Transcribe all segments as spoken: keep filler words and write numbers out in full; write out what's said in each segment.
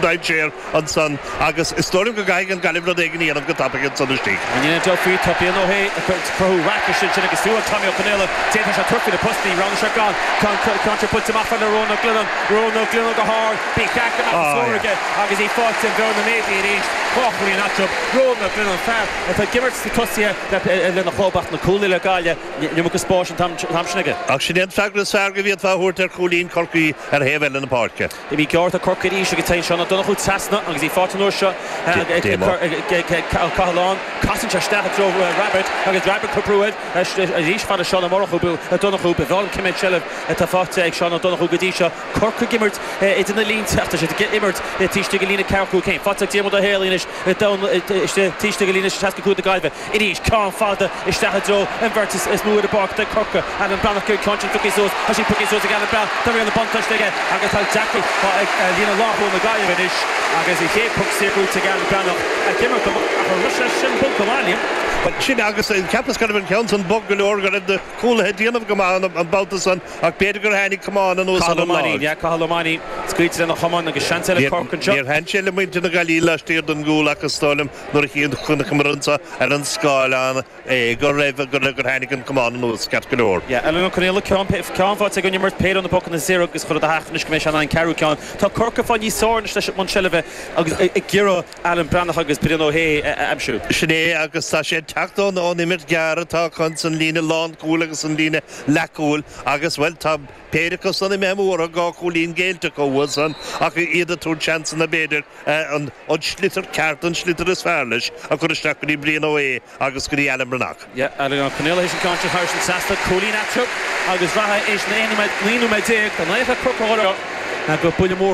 side share an san agus istórim go gaig an galibh dhégan íanamh go tapigad san istí. Ní do fí tapí nó hé pro rack sin sin agus túa Tommy O'Connell téta se turfi de postí round se gan can can put him off on the Rona Glennon Rona Glennon go hard be cack him out again agus he fought him down the maybe it is hopefully not up Rona Glennon fair if I give it to Tussia that in the Hobart na coolile galia you mo sport tam tamsnige ach sin fagla sarga viat va horter coolín Corky ar hevel in the park. If he got the Corky should get taken Sean O'Donoghue Tasna agus he fought no shot Cahalon Cossenger stat throw Rabbit agus Rabbit Cupruid is for the Sean O'Donoghue O'Donoghue Bevon Kimmel Chelev at a fought Sean O'Donoghue Gadisha Corky Gimmert it's in the lean after to get Immert teach the Galina Carco came fought Demo the Halinish down teach the Galina Taska Good the guy it is Con Father is stat throw and Vertus is moved the park the Corker and then Bannock good conscience took his those as he put his those again about the real bump touch again I guess how Jackie Lina Law on the guy finish I guess he came puck circle together Bannock and Gimmert a Russia simple Comania but sin agus in Captain's kind of in Council Bug galore got the cool head the end of come on about the sun a Peter Hanny come on and Cahalomani yeah Cahalomani squeezed in the Hammond and Chantel Cork and Near Hanchel went to the Galila steered and go like a stolem nor he and the Cameronza and on Scalan a go rev go Hanny can come on and was cat galore yeah and look can look camp if camp what's going you paid on the puck and the zero is for the Hafnish Commission and Caru can to Cork on you saw and Moncheleve a Giro Alan Brandach agus Pirino hey I'm sure Shane agus Sasha tacht on on imit gara tá consan lína lán cool agus an lína lacúil agus well tá Pédicus an memór a gá cúlín géilte go wasan ach iad a túr chance na beidir an od slitter cartan slitter is fearlis a chur isteach go blian ó é agus go dí Alan Branagh. Yeah, Alan Connell is contra Harrison Sasta cúlín atrup agus raha is na enime línu me dig the knife a croco na go buile mór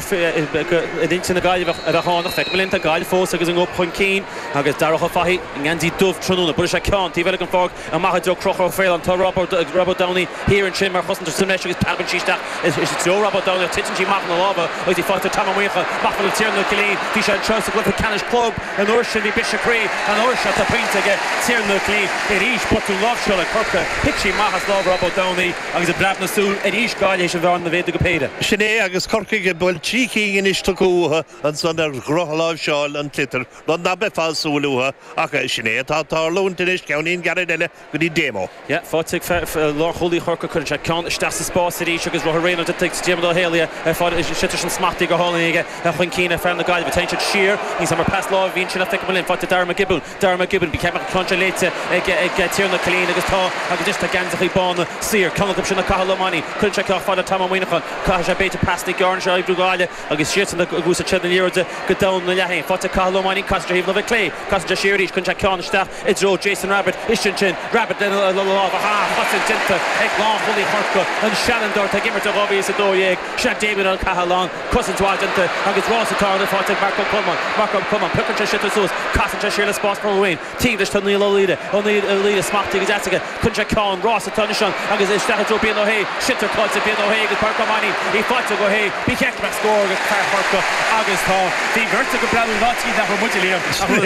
idint na gailh a hána feic melinta gailh fós agus an opchain cín agus darcha fahi ngandí dubh trúna bur se ceán tí bheile an fág a maithe do crochar féil an tá Robert Robert Downey here in sin mar chosan sin meis agus Padman síisteach is is Joe Robert Downey titan sí mach na lába agus í fáte tam muocha mach fel tír na clín tí sé chance go Canis Club an or sin í Bishop Cree an or se tá printe ge tír na clín it is put to love shot a corca pitchy machas lába Robert Downey agus a blab na súl it is gailh sin bhán na bhéad go péide Sinné agus Corcaigh bol cheeky in is to go and son der grohla shawl and glitter don na be fal suluha ach sinné tá tá lont is county garadelle go di demo yeah fotig Lord Holy Horka kun check count stas spa city sugar ro rain to take Jim do Helia for shitter smarty go holinge a Junkina found the guy of attention sheer he's on pass law vinci na thick for the Dharma Gibbon Dharma Gibbon became a controlate get here na clean agus tá agus just against the bon seer come up sin na Cahalomani kun check off for the Tom Winnicon Caja beta pass the Garn Brugalia agus shit in the goose of Chedden year to go down the Yahin for the Cahalomani Costa of the clay Costa Sheerish kun check on staff it's Joe Jason Rabbit Ishin Chin Rabbit then a little off a half what's it Tinta Egg Long Holy Horka and Shannon Dort to give her to Robbie is a door yeg Shaq David on Cahalon Cousin to Argenta agus Ross a car the for Marco Coleman Marco Coleman Picker to shit to Sus Costa Sheerless boss for win team this to Neil Olida only Olida smart to Gazaga kun check on Ross a Tunishon agus is that to be no hey shitter cuts to be no hey good Parker money he fought to go hey be kept back score with Car Horka agus tá the vertical plan not see that for much later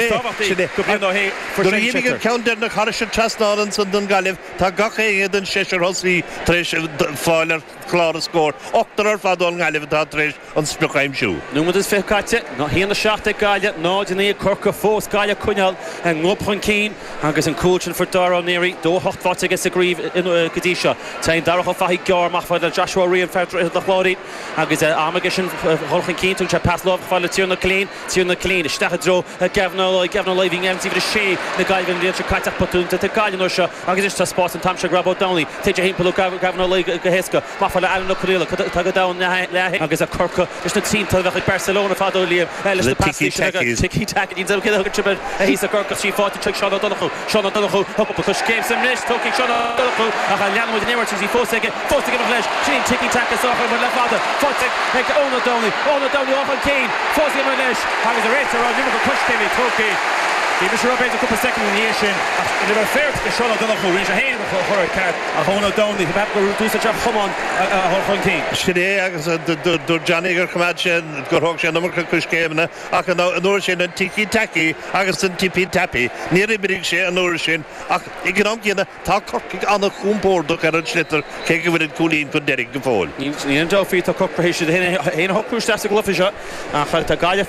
go be no hey for the even counter na Harsh Chastan and Sundan Galif tá gaché den Cheshire Hossi Trish Fowler Clara score Octor Fadon Galif tá Trish on Sprockheim shoe no moet is fe katje no hier na shafte Galia no die Corca Fos Galia Kunal and Ngopon Keen agus an coaching for Dara Neri do hot fought against the grieve in Gadisha tain Dara Fahi Gar mach for the Joshua Ryan Federer the Florida agus Armageddon Holchin Keen to pass love for the Tuna Clean Tuna Clean Stachadro Gavno Gavno living empty the she the guy in the Kata Potun to the Galia Nusha agus just spot and Tamsha Grabo Downey take a himp look Gavno like Heska Mafala Alan Kurila tag down agus a Corca just a team to like Barcelona Fado Liam the tiki tiki tack in the kid he's a Corca she fought to check Sean O'Donoghue Sean O'Donoghue up a push game some nish talking Sean O'Donoghue a Liam with the never to see four second four second flash she tiki tack is off with left father four second like Ona Downey Ona Downey off on Kane four second flash agus a race around Liverpool push David Toki the Mister Robbins a couple of seconds in the nation and they were fair to Sean O'Donoghue range a hand for her card a Ona Downey the back go do such a come on a Holchin Kane Shide agus the Johnny gur Kamachen gur hog sé nummer kush game na ach no nor sin tiki taki agus an tipi tapi nere bring sé an nor sin ach ignom gena tá Corcaigh an a chumpor do gar an slitter keke with Coolín kun Derek gefol ní an do fi tá Corcaigh hen hen hokú sta go lofisha a cha tá Galia